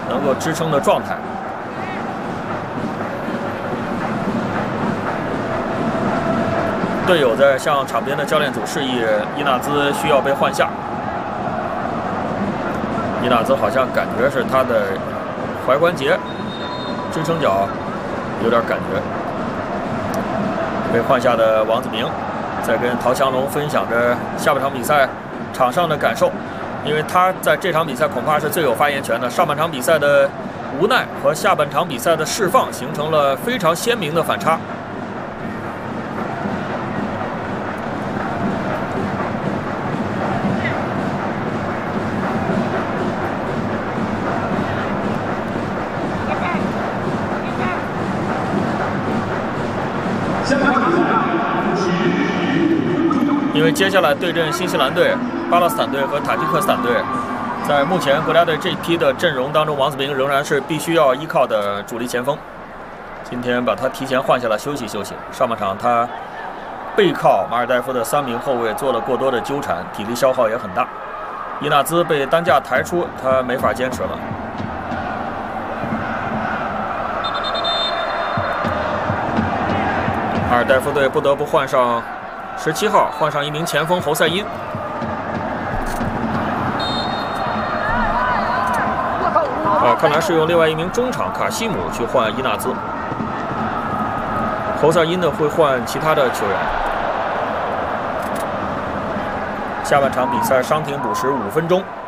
能够支撑的状态。队友在向场边的教练组示意，伊纳兹需要被换下。伊纳兹好像感觉是他的踝关节、支撑脚有点感觉。被换下的王子明在跟陶强龙分享着下半场比赛场上的感受，因为他在这场比赛恐怕是最有发言权的。上半场比赛的无奈和下半场比赛的释放形成了非常鲜明的反差。因为接下来对阵新西兰队、巴勒斯坦队和塔吉克斯坦队，在目前国家队这批的阵容当中，王子明仍然是必须要依靠的主力前锋。今天把他提前换下来休息休息。上半场他背靠马尔代夫的3名后卫做了过多的纠缠，体力消耗也很大。伊纳兹被担架抬出，他没法坚持了。马尔代夫队不得不换上17号，换上一名前锋侯赛因。看来是用另外一名中场卡西姆去换伊纳兹。侯赛因呢会换其他的球员。下半场比赛伤停补时5分钟。